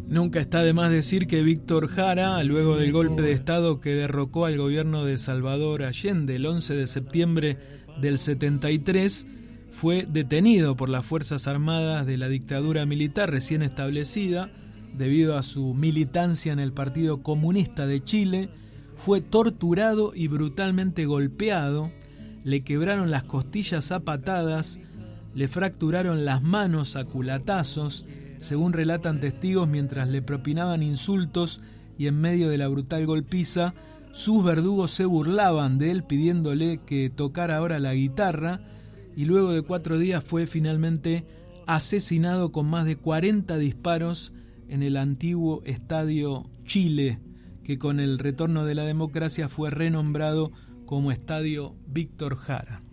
Nunca está de más decir que Víctor Jara, luego del golpe de Estado que derrocó al gobierno de Salvador Allende el 11 de septiembre del 73, fue detenido por las Fuerzas Armadas de la dictadura militar recién establecida debido a su militancia en el Partido Comunista de Chile, fue torturado y brutalmente golpeado, le quebraron las costillas a patadas, le fracturaron las manos a culatazos, según relatan testigos, mientras le propinaban insultos y en medio de la brutal golpiza, sus verdugos se burlaban de él pidiéndole que tocara ahora la guitarra, y luego de 4 días fue finalmente asesinado con más de 40 disparos en el antiguo Estadio Chile, que con el retorno de la democracia fue renombrado como Estadio Víctor Jara.